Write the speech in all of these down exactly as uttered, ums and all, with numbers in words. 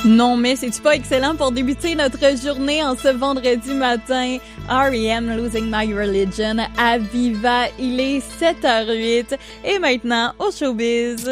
Non, mais c'est-tu pas excellent pour débuter notre journée en ce vendredi matin? R E M, Losing My Religion, à Viva. Il est sept heures huit et maintenant au showbiz.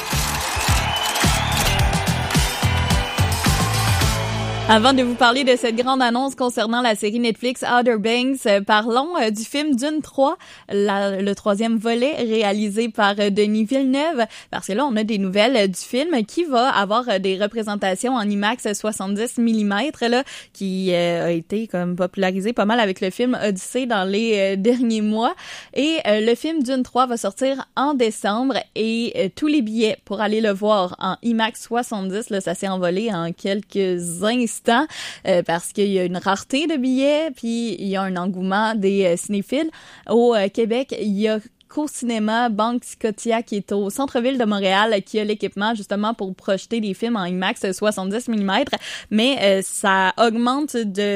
Avant de vous parler de cette grande annonce concernant la série Netflix Outer Banks, euh, parlons euh, du film Dune trois, la, le troisième volet réalisé par euh, Denis Villeneuve, parce que là, on a des nouvelles euh, du film qui va avoir euh, des représentations en IMAX soixante-dix millimètres, là, qui euh, a été comme popularisé pas mal avec le film Odyssée dans les euh, derniers mois. Et euh, le film Dune trois va sortir en décembre et euh, tous les billets pour aller le voir en IMAX soixante-dix, là, ça s'est envolé en quelques instants. Euh, parce qu'il y a une rareté de billets, puis il y a un engouement des euh, cinéphiles. Au euh, Québec, il y a qu'au cinéma Banque Scotia qui est au centre-ville de Montréal qui a l'équipement justement pour projeter des films en IMAX soixante-dix millimètres, mais euh, ça augmente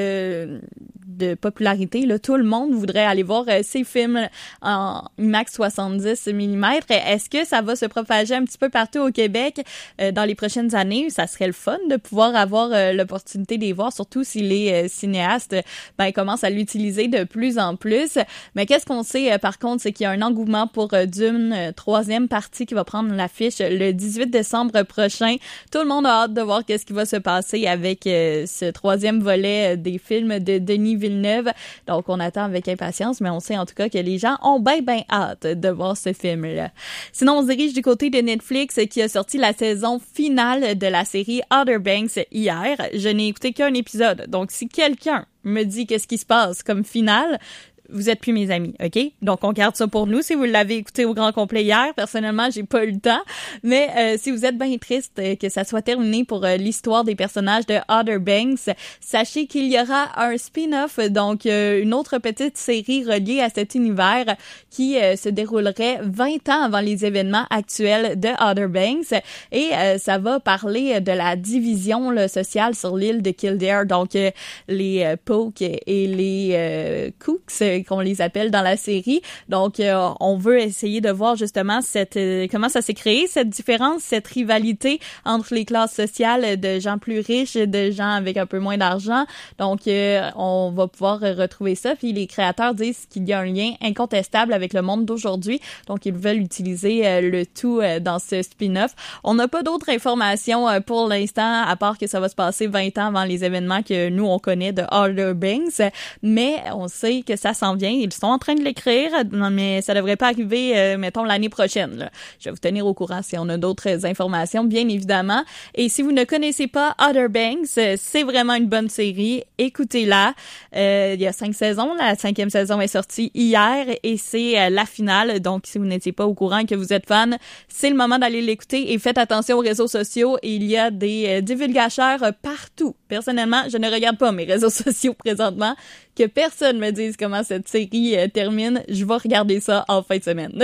de de popularité, là, tout le monde voudrait aller voir euh, ces films en IMAX soixante-dix millimètres. Est-ce que ça va se propager un petit peu partout au Québec euh, dans les prochaines années? Ça serait le fun de pouvoir avoir euh, l'opportunité de les voir, surtout si les euh, cinéastes ben, commencent à l'utiliser de plus en plus. Mais qu'est-ce qu'on sait euh, par contre, c'est qu'il y a un engouement pour euh, Dune, euh, troisième partie qui va prendre l'affiche le dix-huit décembre prochain. Tout le monde a hâte de voir qu'est-ce qui va se passer avec euh, ce troisième volet euh, des films de Denis Villeneuve. Donc, on attend avec impatience, mais on sait en tout cas que les gens ont bien, bien hâte de voir ce film-là. Sinon, on se dirige du côté de Netflix qui a sorti la saison finale de la série Outer Banks hier. Je n'ai écouté qu'un épisode. Donc, si quelqu'un me dit qu'est-ce qui se passe comme finale, vous êtes plus mes amis, OK? Donc, on garde ça pour nous. Si vous l'avez écouté au grand complet hier, personnellement, j'ai pas eu le temps. Mais euh, si vous êtes bien triste euh, que ça soit terminé pour euh, l'histoire des personnages de Outer Banks, sachez qu'il y aura un spin-off, donc euh, une autre petite série reliée à cet univers qui euh, se déroulerait vingt ans avant les événements actuels de Outer Banks. Et euh, ça va parler de la division là, sociale sur l'île de Kildare. Donc, euh, les euh, Poke et les euh, Cooks, qu'on les appelle dans la série. Donc, euh, on veut essayer de voir justement cette euh, comment ça s'est créé, cette différence, cette rivalité entre les classes sociales de gens plus riches, de gens avec un peu moins d'argent. Donc, euh, on va pouvoir retrouver ça. Puis, les créateurs disent qu'il y a un lien incontestable avec le monde d'aujourd'hui. Donc, ils veulent utiliser euh, le tout euh, dans ce spin-off. On n'a pas d'autres informations euh, pour l'instant, à part que ça va se passer vingt ans avant les événements que nous, on connaît de Outer Banks. Mais on sait que ça s'en vient. Ils sont en train de l'écrire, mais ça devrait pas arriver, euh, mettons, l'année prochaine. Là. Je vais vous tenir au courant si on a d'autres informations, bien évidemment. Et si vous ne connaissez pas Outer Banks, c'est vraiment une bonne série. Écoutez-la. Euh, il y a cinq saisons. La cinquième saison est sortie hier et c'est euh, la finale. Donc, si vous n'étiez pas au courant et que vous êtes fan, c'est le moment d'aller l'écouter et faites attention aux réseaux sociaux. Il y a des euh, divulgateurs partout. Personnellement, je ne regarde pas mes réseaux sociaux présentement. Que personne me dise comment cette série euh, termine, je vais regarder ça en fin de semaine.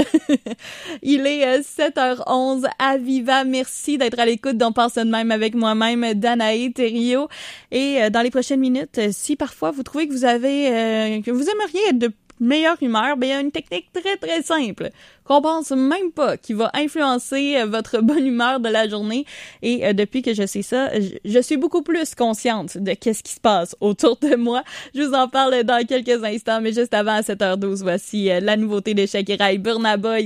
Il est euh, sept heures onze à Viva. Merci d'être à l'écoute d'On pense de même avec moi-même, Danae Thériault. Et euh, dans les prochaines minutes, euh, si parfois vous trouvez que vous avez, euh, que vous aimeriez être de meilleure humeur, ben il y a une technique très très simple qu'on pense même pas qui va influencer euh, votre bonne humeur de la journée. Et euh, depuis que je sais ça, je, je suis beaucoup plus consciente de qu'est-ce qui se passe autour de moi. Je vous en parle dans quelques instants, mais juste avant à sept heures douze, voici euh, la nouveauté de Shakira et Burna Boy.